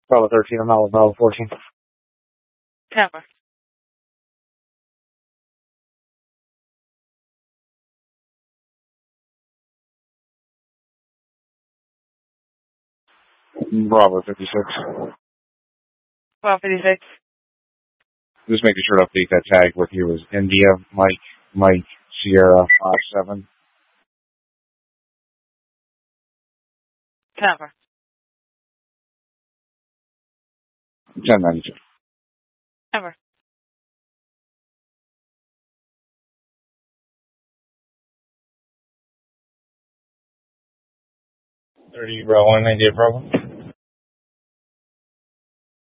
Bravo 13, I'm not with Bravo 14. Tower. Bravo 56. Bravo 56. Just making sure to update that tag with you as India, Mike, Sierra 57. Tower. 1092. Tower. Bravo 198 Bravo.